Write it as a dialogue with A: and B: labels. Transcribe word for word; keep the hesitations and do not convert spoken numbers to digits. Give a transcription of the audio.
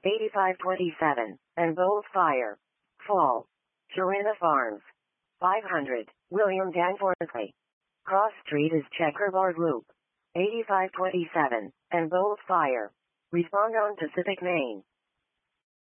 A: eighty-five twenty-seven, and both fire. Fall. Corinna Farms. five hundred, William Danforth Way. Cross Street is Checkerboard Loop. eighty-five twenty-seven, and both fire. Respond on Pacific Main.